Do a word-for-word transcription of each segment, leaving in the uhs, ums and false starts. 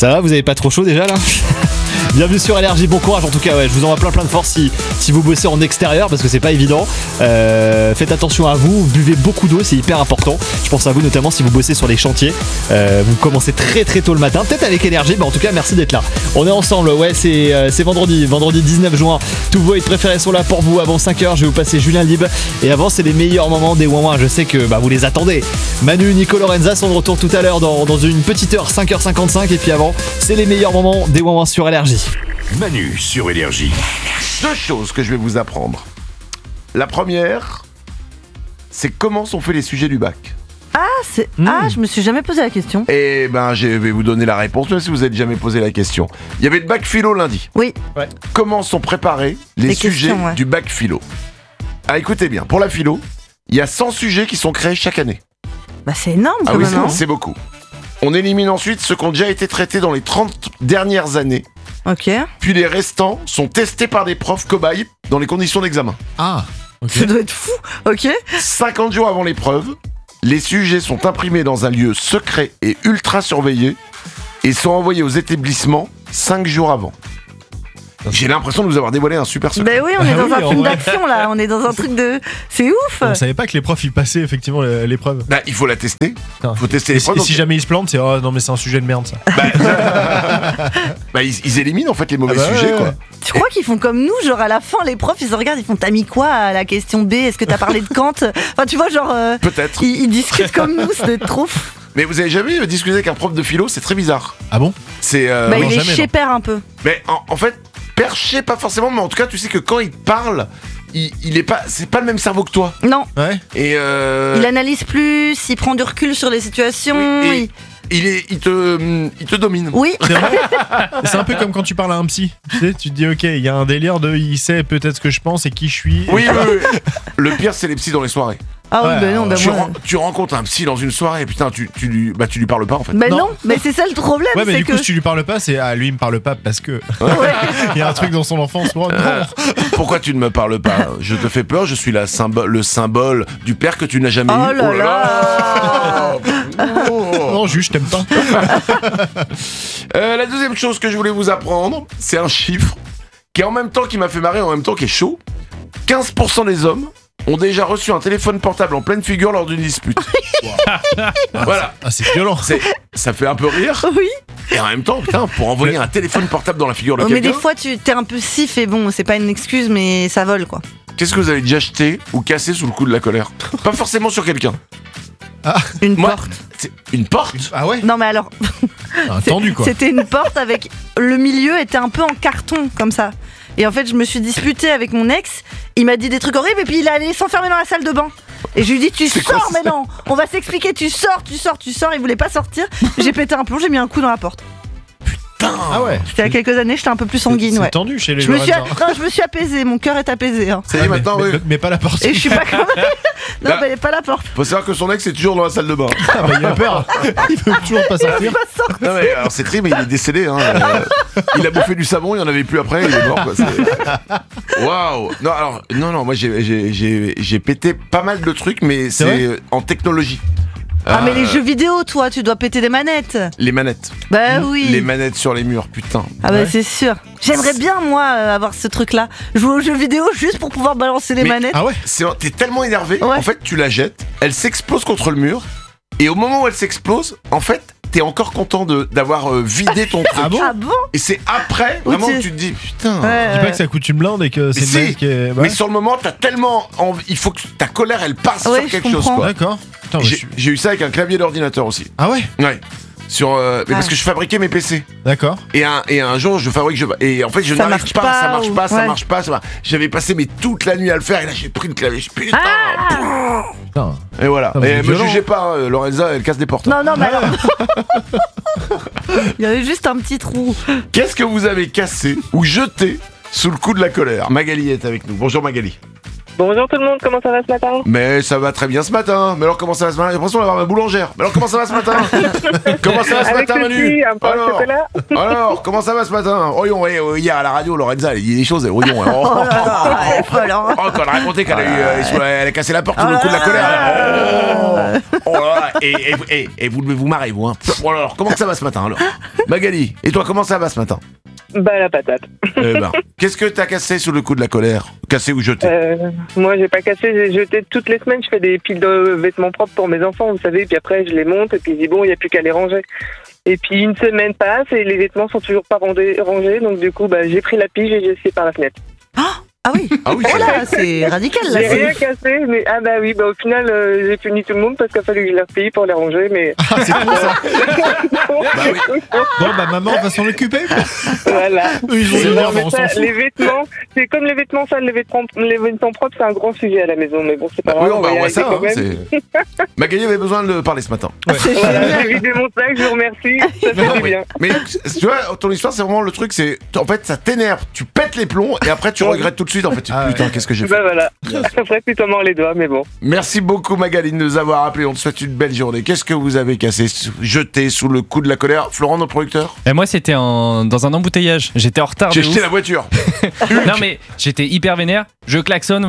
Ça va, vous avez pas trop chaud déjà là? Bienvenue sur Énergie, bon courage en tout cas, ouais, je vous envoie plein plein de force si, si vous bossez en extérieur parce que c'est pas évident. Euh, faites attention à vous, buvez beaucoup d'eau, c'est hyper important. Je pense à vous notamment si vous bossez sur les chantiers. Euh, vous commencez très très tôt le matin, peut-être avec Énergie, mais en tout cas merci d'être là. On est ensemble, ouais, c'est, euh, c'est vendredi, vendredi dix-neuf juin. Tous vos hits préférés sont là pour vous. Avant cinq heures, je vais vous passer Julien Lib. Et avant, c'est les meilleurs moments des Ouin Ouin. Je sais que bah, vous les attendez. Manu, Nico, Lorenza sont de retour tout à l'heure dans, dans une petite heure, cinq heures cinquante-cinq. Et puis avant, c'est les meilleurs moments des Ouin Ouin sur Énergie. Manu sur Énergie. Deux choses que je vais vous apprendre. La première, c'est comment sont faits les sujets du bac. Ah, c'est... Mmh. ah, je me suis jamais posé la question. Eh ben, je vais vous donner la réponse, même si vous n'avez jamais posé la question. Il y avait le bac philo lundi. Oui. Ouais. Comment sont préparés les, Les sujets questions, ouais. du bac philo? Ah, écoutez bien, pour la philo, il y a cent sujets qui sont créés chaque année. Bah, c'est énorme, Ah quand oui, même. c'est, hein. c'est beaucoup. On élimine ensuite ceux qui ont déjà été traités dans les trente dernières années. Ok. Puis les restants sont testés par des profs cobayes dans les conditions d'examen. Ah, ok. Ça doit être fou. Ok. cinquante jours avant l'épreuve, les sujets sont imprimés dans un lieu secret et ultra surveillé et sont envoyés aux établissements cinq jours avant. J'ai l'impression de vous avoir dévoilé un super secret. Ben oui, on est Ah dans oui, un en film vrai. d'action là. On est dans un truc de. C'est ouf. On savait pas que les profs ils passaient effectivement l'épreuve. Bah, il faut la tester. Putain. Faut tester Et, l'épreuve. si- et donc- si jamais ils se plantent, c'est oh non mais c'est un sujet de merde ça. bah, ils, ils éliminent en fait les mauvais Ah bah sujets ouais, quoi. ouais. Tu crois qu'ils font comme nous, genre à la fin, les profs, ils se regardent, ils font t'as mis quoi à la question B? Est-ce que t'as parlé de Kant? Enfin, tu vois, genre. euh, Peut-être. ils, ils discutent comme nous, ça doit être trop fou. Mais vous avez jamais euh, discuté avec un prof de philo? C'est très bizarre. Ah bon? C'est. euh, bah, non, il est jamais, non. chez-père un peu. Mais en, en fait, perché pas forcément, mais en tout cas, tu sais que quand il te parle, il, il est pas, c'est pas le même cerveau que toi. Non, Ouais. Et euh, il analyse plus, il prend du recul sur les situations. Oui, et- il- il est, il te, il te domine. Oui, C'est vrai. C'est un peu comme quand tu parles à un psy. Tu sais, tu te dis ok, il y a un délire de il sait peut-être ce que je pense et qui je suis. Oui, oui, oui. Le pire, c'est les psys dans les soirées. ah oui, Ouais, bah non, bah tu, moi. ren- tu rencontres un psy dans une soirée et putain, tu, tu, lui, bah, tu lui parles pas en fait. Bah non, Non. mais c'est ça le problème, Ouais, mais c'est du que. coup, si tu lui parles pas, c'est ah lui il me parle pas parce que il y a un truc dans son enfance. Oh, non. Pourquoi tu ne me parles pas? Je te fais peur, je suis la symbole, le symbole du père que tu n'as jamais Oh eu. là là. Oh. Non, juste, je t'aime pas. Euh, La deuxième chose que je voulais vous apprendre, c'est un chiffre qui est en même temps qui m'a fait marrer, en même temps qui est chaud. quinze pour cent des hommes ont déjà reçu un téléphone portable en pleine figure lors d'une dispute. Voilà. Ah, c'est violent. C'est, ça fait un peu rire. Oui, Et en même temps, putain, pour envoyer un téléphone portable dans la figure de oh, mais quelqu'un, des fois tu t'es un peu sif et bon, c'est pas une excuse, mais ça vole quoi. qu'est-ce que vous avez déjà jeté ou cassé sous le coup de la colère? Pas forcément sur quelqu'un. Une Moi, porte. c'est une porte. Ah ouais. Non mais alors, Ah, c'est- tendu quoi. c'était une porte avec le milieu était un peu en carton comme ça. Et en fait, je me suis disputée avec mon ex. Il m'a dit des trucs horribles et puis il allait s'enfermer dans la salle de bain. Et je lui ai dit tu C'est quoi sors ça? mais non, on va s'expliquer, tu sors, tu sors, tu sors. Il voulait pas sortir. J'ai pété un plomb, j'ai mis un coup dans la porte. Ah ouais. C'était il y a quelques années, j'étais un peu plus sanguine, C'est ouais. tendu chez les Je me, suis, Lorrains. non, je me suis apaisée, mon cœur est apaisé. Hein. Ça y est, mais, maintenant, mais- oui. mais pas la porte. Et je suis pas comme. Non, Là- mais pas la porte. Faut savoir que son ex est toujours dans la salle de bain. Ah bah, il a peur. Il veut toujours pas sortir. Pas sortir. Non mais alors c'est triste, mais il est décédé. Hein. Euh, il a bouffé du savon, il n'y en avait plus après, il est mort. Quoi. C'est- Waouh. Non alors non non, moi j'ai, j'ai, j'ai, j'ai pété pas mal de trucs, mais c'est, vrai euh, en technologie. Ah, mais Euh, les jeux vidéo, toi, tu dois péter des manettes. les manettes, Bah oui. les manettes sur les murs, putain. Ah bah Ouais. c'est sûr. J'aimerais bien moi euh, avoir ce truc-là. Jouer aux jeux vidéo juste pour pouvoir balancer les Mais- manettes. Ah ouais. C'est, t'es tellement énervé, Ouais. en fait tu la jettes, elle s'explose contre le mur, et au moment où elle s'explose, en fait t'es encore content de, d'avoir euh, vidé ton truc. Ah bon. Ah bon. Et c'est après Ou vraiment tu- que tu te dis putain. Ouais. Dis pas que ça coûte une blinde et que c'est Mais une si. manette qui est. bah Mais ouais. sur le moment, t'as tellement envie, il faut que ta colère elle passe Ouais, sur je quelque chose comprends. quoi. D'accord. Putain, mais J'ai, je suis- j'ai eu ça avec un clavier d'ordinateur aussi. Ah ouais. Ouais. Sur, euh, mais parce Ah. que je fabriquais mes P C. D'accord. Et un, et un jour, je fabrique, je, et en fait, je Ça n'arrive marche pas, pas, ça marche ou- pas, ça ouais. marche pas, ça marche. J'avais passé mais toute la nuit à le faire, et là, j'ai pris le clavier, je putain. Putain. Et voilà. Ah, mais et c'est me violent. jugez pas, hein, Lorenza, elle casse des portes. Non, non, mais alors. Il y avait juste un petit trou. Qu'est-ce que vous avez cassé ou jeté sous le coup de la colère? Magali est avec nous. Bonjour Magali. Bonjour tout le monde, comment ça va ce matin? Mais ça va très bien ce matin. Mais alors comment ça va ce matin? J'ai l'impression d'avoir ma boulangère. Mais alors comment ça va ce matin? Comment ça va ce Avec matin, ceci, Manu? un pain au Alors, chocolat. alors, comment ça va ce matin? Voyons, eh, euh, hier à la radio, Lorenza, elle dit des choses. eh, Voyons, oh, Oh là là, elle est folle, hein. oh, quand elle a raconté qu'elle a, eu, euh, sous la- elle a cassé la porte sous le coup de la colère. Oh, oh là là, et, et, et, et vous devez vous marrer, vous. Hein. Bon, alors, comment que ça va ce matin alors? Magali, et toi, comment ça va ce matin? Bah la patate. Eh ben, qu'est-ce que t'as cassé sous le coup de la colère? Cassé ou jeté? Euh, moi j'ai pas cassé, j'ai jeté toutes les semaines, je fais des piles de vêtements propres pour mes enfants, vous savez, puis après je les monte et puis je dis bon, il n'y a plus qu'à les ranger. Et puis une semaine passe et les vêtements sont toujours pas rangés, rangés donc du coup bah, j'ai pris la pige et j'ai essayé par la fenêtre. Ah oui. Ah oui, Oh là, c'est radical là. J'ai c'est- rien cassé, mais ah bah oui, bah au final euh, j'ai puni tout le monde parce qu'il a fallu que je les repaye pour les ranger, mais... Ah, c'est con ça. Bah oui. Bon, bah maman va s'en occuper. Voilà. Eux, ils ont Et le non, verbe, mais on ça, s'en fout. les vêtements, c'est comme les vêtements sales, les vêtements, les vêtements propres, c'est un grand sujet à la maison, mais bon, c'est pas Bah grave. oui, on, va va- y on voit arriver ça. quand Hein, même. c'est- Magali avait besoin de parler ce matin. C'est Voilà, génial. j'ai vidé mon sac, je vous remercie, ça fait du bien. Mais tu vois, ton histoire, c'est vraiment le truc, c'est en fait, ça t'énerve, tu pètes les plombs et après tu regrettes tout de suite. En fait, tu- Ah putain, ouais. qu'est-ce que j'ai fait? Bah voilà, après plutôt mort les doigts, mais bon. Merci beaucoup, Magali, de nous avoir appelé. On te souhaite une belle journée. Qu'est-ce que vous avez cassé, jeté sous le coup de la colère? Florent, notre producteur? Et moi, c'était en- dans un embouteillage. J'étais en retard. J'ai de jeté ouf. la voiture. Non, mais j'étais hyper vénère. Je klaxonne.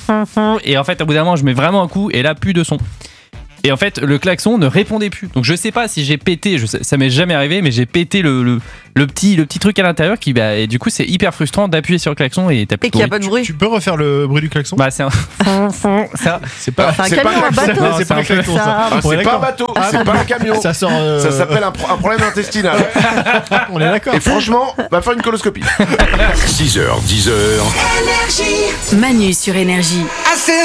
Et en fait, au bout d'un moment, je mets vraiment un coup. Et là, plus de son. Et en fait, le klaxon ne répondait plus. Donc, je sais pas si j'ai pété. Je sais- ça m'est jamais arrivé, mais j'ai pété le, le, le petit, le petit truc à l'intérieur. Qui, bah, et du coup, c'est hyper frustrant d'appuyer sur le klaxon et t'as plus Et qu'il n'y a de pas de bruit. Tu peux refaire le bruit du klaxon? Bah, c'est un. ça. C'est pas. C'est un c'est camion, pas un klaxon. bateau. Non, c'est pas un c'est un peu klaxon ça. ça. Ah, On est c'est pas un d'accord. bateau, Ah, c'est pas un camion. Ça sort. euh, Ça s'appelle un, pro- un problème intestinal. On est d'accord. Et franchement, va faire une coloscopie. six heures, dix heures. Manu sur Énergie.